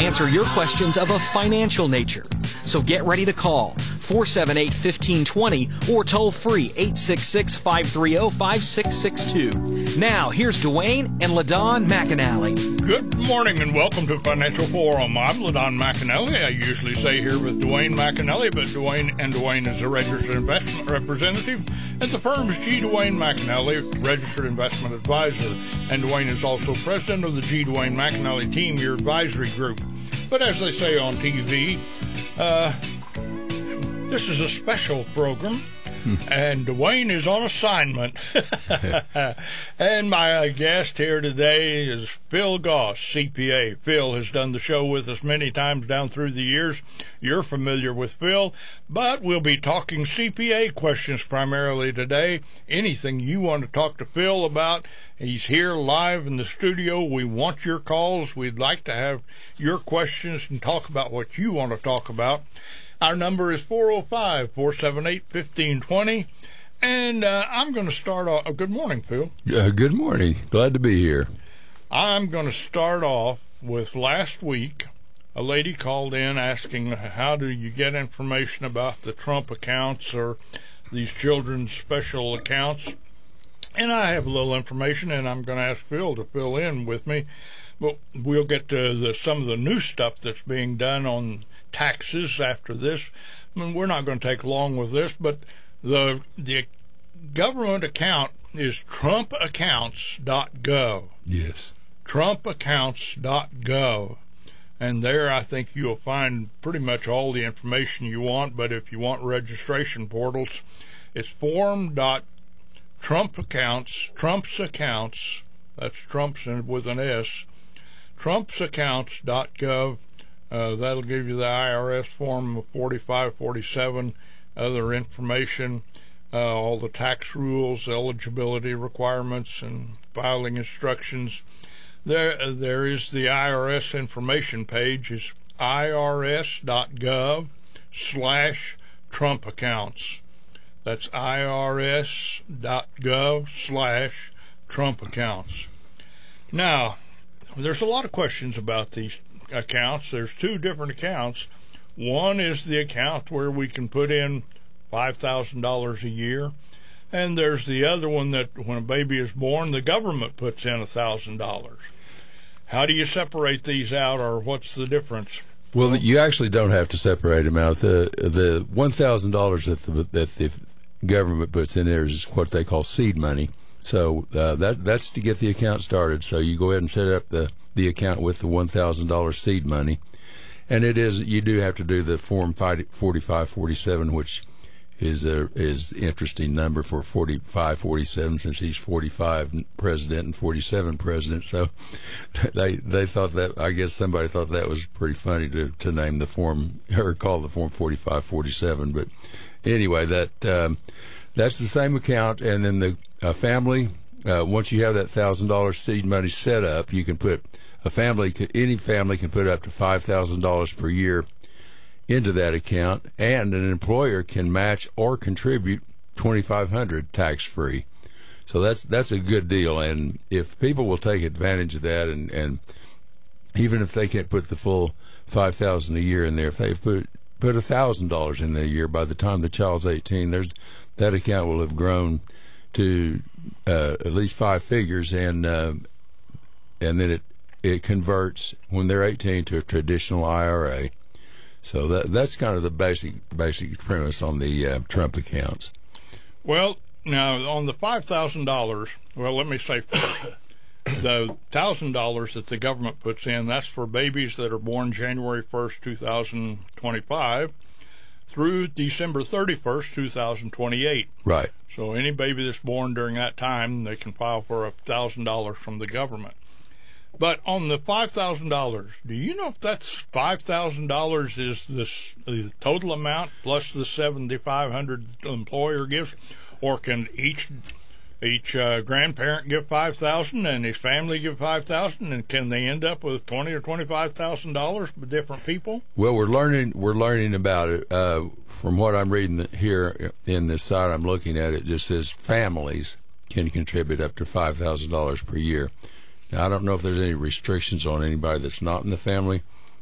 answer your questions of a financial nature. So get ready to call 478-1520 or toll free 866-530-5662. Now, here's Dwayne and LaDon McAnally. Good morning and welcome to Financial Forum. I'm LaDon McAnally. I usually say here with Dwayne McAnally, but Dwayne is a registered investment representative at the firm's G. Dwayne McAnally, registered investment advisor. And Dwayne is also president of the G. Dwayne McAnally Team, your advisory group. But as they say on TV, this is a special program, and Dwayne is on assignment. And my guest here today is Phil Goss, CPA. Phil has done the show with us many times down through the years. You're familiar with Phil, but we'll be talking CPA questions primarily today. Anything you want to talk to Phil about, he's here live in the studio. We want your calls. We'd like to have your questions and talk about what you want to talk about. Our number is 405-478-1520. And I'm going to start off. Good morning, Phil. Good morning. Glad to be here. I'm going to start off with last week. A lady called in asking, how do you get information about the Trump accounts or these children's special accounts? And I have a little information, and I'm going to ask Phil to fill in with me. But we'll get to some of the new stuff that's being done on taxes after this. I mean, we're not going to take long with this, but the government account is trumpaccounts.gov. Yes. Trumpaccounts.gov. And there I think you'll find pretty much all the information you want, but if you want registration portals, it's form.trumpaccounts, Trump's accounts, that's Trump's with an S, trumpsaccounts.gov. That'll give you the IRS form 4547, other information, all the tax rules, eligibility requirements, and filing instructions. There is the IRS information page, is irs.gov/Trump accounts. That's irs.gov/Trump accounts. Now, there's a lot of questions about these accounts. There's two different accounts. One is the account where we can put in $5,000 a year, and there's the other one that when a baby is born, the government puts in $1,000. How do you separate these out, or what's the difference? Well, you actually don't have to separate them out. The $1,000 that the government puts in there is what they call seed money. So that's to get the account started. So you go ahead and set up the account with the $1,000 seed money, and you do have to do the form 4547, which is interesting number for 4547 since he's 45 president and 47 president. So they thought that, I guess somebody thought that was pretty funny to name the form or call the form 4547. But anyway, that's the same account, and then the family. Once you have that $1,000 seed money set up, you can put any family can put up to $5,000 per year into that account, and an employer can match or contribute $2,500 tax-free. So that's a good deal, and if people will take advantage of that, and even if they can't put the full $5,000 a year in there, if they put $1,000 in the year, by the time the child's 18, that account will have grown to at least five figures, and then it converts when they're 18 to a traditional IRA. So that's kind of the basic premise on the Trump accounts. Well, now on the $5,000, well, let me say first, the $1,000 that the government puts in, that's for babies that are born January 1st, 2025 through December 31st, 2028. Right. So any baby that's born during that time, they can file for $1,000 from the government. But on the $5,000, do you know if that's $5,000 is the total amount plus the $7,500 the employer gives, or can each grandparent give $5,000 and his family give $5,000, and can they end up with $20,000 or $25,000 with different people? Well, we're learning about it. From what I'm reading here in this site I'm looking at, it just says families can contribute up to $5,000 per year. Now, I don't know if there's any restrictions on anybody that's not in the family,